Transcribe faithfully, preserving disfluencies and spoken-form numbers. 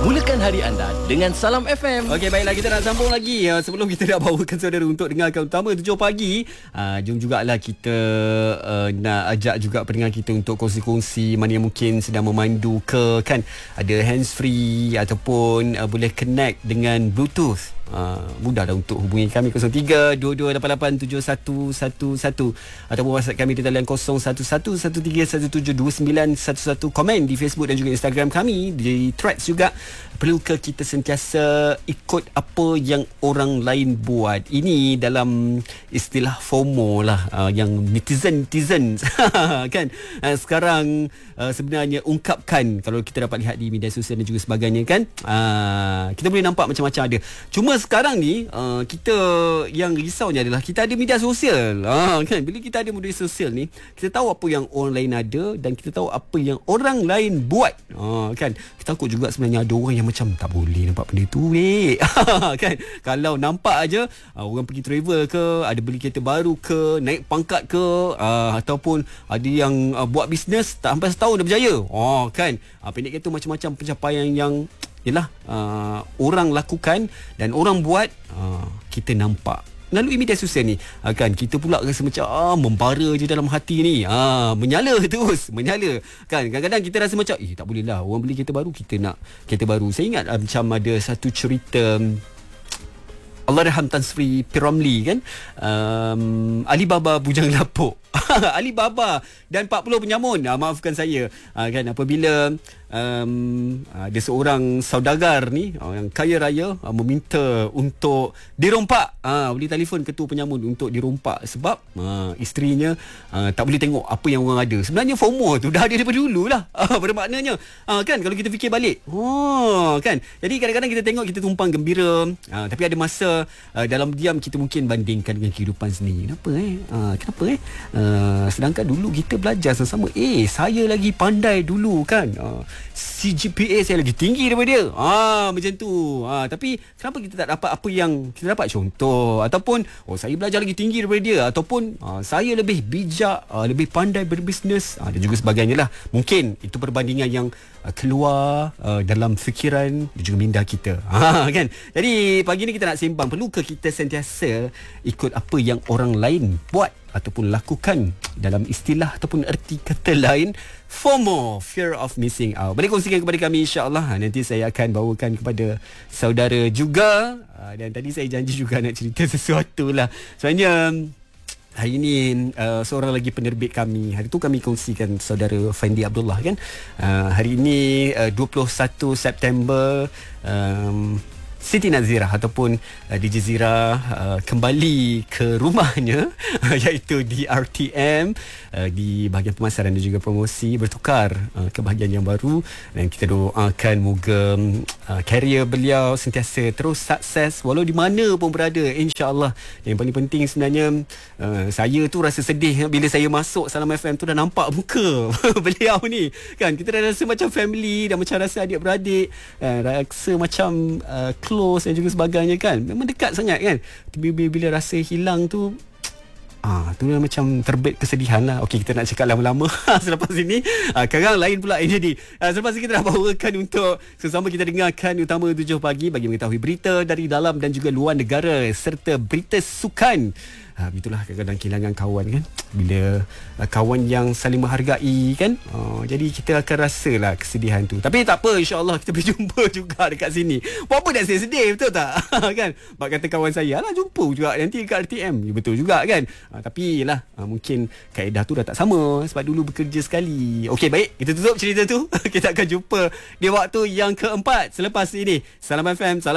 Mulakan hari anda dengan Salam F M. Okey, baiklah, kita nak sambung lagi. Uh, sebelum kita nak bawakan saudara untuk dengarkan utama tujuh pagi, uh, jom jugalah kita uh, nak ajak juga pendengar kita untuk kongsi-kongsi mana yang mungkin sedang memandu ke, kan, ada hands free ataupun uh, boleh connect dengan Bluetooth. Uh, mudahlah untuk hubungi kami kosong tiga dua dua lapan lapan tujuh satu satu satu ataupun WhatsApp kami di talian kosong satu satu satu tiga satu tujuh dua sembilan satu satu. Komen di Facebook dan juga Instagram kami, di Threads juga. Perlukah kita sentiasa ikut apa yang orang lain buat? Ini dalam istilah FOMO lah, uh, yang netizen-netizen kan uh, sekarang uh, sebenarnya ungkapkan. Kalau kita dapat lihat di media sosial dan juga sebagainya, kan, uh, kita boleh nampak macam-macam ada. Cuma sekarang ni uh, kita yang risaunya adalah kita ada media sosial, uh, kan. Bila kita ada media sosial ni, kita tahu apa yang orang lain ada dan kita tahu apa yang orang lain buat, uh, kan. Kita takut juga sebenarnya ada orang yang macam tak boleh nampak benda tu, weh. Kan, kalau nampak aja uh, orang pergi travel ke, ada beli kereta baru ke, naik pangkat ke, uh, ataupun ada yang uh, buat bisnes tak sampai setahun dah berjaya, oh, kan. Uh, pendek kata macam-macam pencapaian yang yalah uh, orang lakukan dan orang buat, uh, kita nampak melalui media sosial ni, uh, kan. Kita pula rasa macam ah, membara je dalam hati ni, ah, menyala terus, menyala, kan. Kadang-kadang kita rasa macam eh tak boleh lah, orang beli kereta baru, kita nak kereta baru. Saya ingat uh, macam ada satu cerita, Allahyarham Tan Sri P. Ramlee, kan, um, Alibaba Bujang Lapuk. Alibaba dan empat puluh penyamun, uh, maafkan saya, uh, kan, apabila um, ada seorang saudagar ni, uh, yang kaya raya, uh, meminta untuk dirompak, uh, boleh telefon ketua penyamun untuk dirompak sebab uh, isterinya uh, tak boleh tengok apa yang orang ada. Sebenarnya FOMO tu dah ada daripada dulu lah, uh, pada maknanya, uh, kan, kalau kita fikir balik, oh, kan. Jadi kadang-kadang kita tengok, kita tumpang gembira, uh, tapi ada masa uh, dalam diam kita mungkin bandingkan dengan kehidupan sendiri. Kenapa eh uh, kenapa eh uh, sedangkan dulu kita belajar sama-sama, eh saya lagi pandai dulu, kan, uh, C G P A saya lagi tinggi daripada dia, ah, macam tu. Ah, tapi kenapa kita tak dapat apa yang kita dapat? Contoh, ataupun oh saya belajar lagi tinggi daripada dia, ataupun ah, saya lebih bijak, ah, lebih pandai berbisnes, ah, dan juga sebagainya lah. Mungkin itu perbandingan yang ah, keluar ah, dalam fikiran dan juga minda kita, ah, kan. Jadi pagi ni kita nak sembang, perlukah kita sentiasa ikut apa yang orang lain buat ataupun lakukan? Dalam istilah ataupun erti kata lain, FOMO, Fear of Missing Out. Boleh kongsikan kepada kami, insyaAllah. Nanti saya akan bawakan kepada saudara juga. Dan tadi saya janji juga nak cerita sesuatu lah. Sebenarnya hari ini uh, seorang lagi penerbit kami, hari tu kami kongsikan saudara Fandi Abdullah, kan. uh, Hari ini uh, dua puluh satu September, um, Siti Nazirah ataupun uh, D J Zira uh, kembali ke rumahnya iaitu di R T M, uh, di bahagian pemasaran dan juga promosi, bertukar uh, ke bahagian yang baru. Dan kita doakan moga uh, karier beliau sentiasa terus sukses walau di mana pun berada, insya-Allah. Yang paling penting sebenarnya, uh, saya tu rasa sedih bila saya masuk Salam F M tu dah nampak muka beliau ni, kan. Kita dah rasa macam family, dah macam rasa adik-beradik, uh, rasa macam uh, close dan juga sebagainya, kan. Memang dekat sangat, kan. Bila, bila rasa hilang tu, ah, tu dah macam terbit kesedihan lah. Okey, kita nak cakap lama-lama selepas ini. Ah, sekarang lain pula ini jadi. Ah, selepas ini kita nak bawakan untuk sesama kita dengarkan utama tujuh pagi bagi mengetahui berita dari dalam dan juga luar negara serta berita sukan. Ha, itulah kadang-kadang kehilangan kawan, kan. Bila uh, kawan yang saling menghargai, kan, uh, jadi kita akan rasalah kesedihan tu. Tapi tak apa, insya-Allah kita boleh jumpa juga dekat sini. Buat apa nak saya sedih, betul tak? Kan, bak kata kawan saya, alah jumpa juga nanti dekat R T M. Ya, betul juga, kan. uh, Tapi lah, uh, mungkin kaedah tu dah tak sama sebab dulu bekerja sekali. Okey, baik, kita tutup cerita tu. Kita akan jumpa di waktu yang keempat selepas ini. Salam F M, salam